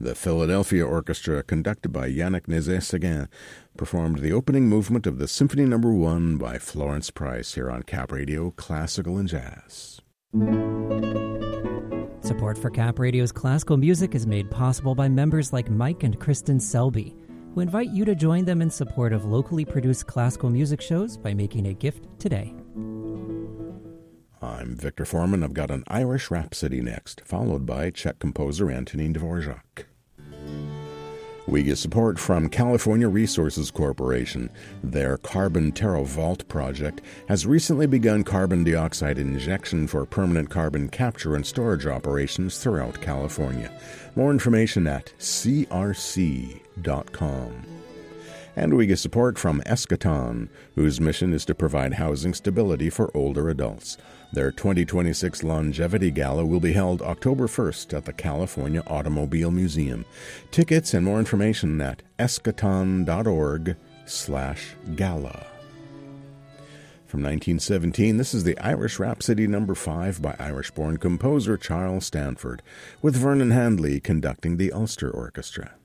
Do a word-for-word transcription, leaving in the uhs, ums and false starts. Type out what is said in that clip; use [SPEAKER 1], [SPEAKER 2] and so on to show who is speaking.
[SPEAKER 1] The Philadelphia Orchestra, conducted by Yannick Nézet-Séguin, performed the opening movement of the Symphony Number One by Florence Price here on Cap Radio Classical and Jazz.
[SPEAKER 2] Support for Cap Radio's classical music is made possible by members like Mike and Kristen Selby, who invite you to join them in support of locally produced classical music shows by making a gift today.
[SPEAKER 1] I'm Victor Foreman. I've got an Irish Rhapsody next, followed by Czech composer Antonín Dvorak. We get support from California Resources Corporation. Their Carbon TerraVault project has recently begun carbon dioxide injection for permanent carbon capture and storage operations throughout California. More information at c r c dot com. And we get support from Eschaton, whose mission is to provide housing stability for older adults. Their twenty twenty-six Longevity Gala will be held October first at the California Automobile Museum. Tickets and more information at eschaton.org slash gala. From nineteen seventeen, this is the Irish Rhapsody number five by Irish-born composer Charles Stanford, with Vernon Handley conducting the Ulster Orchestra.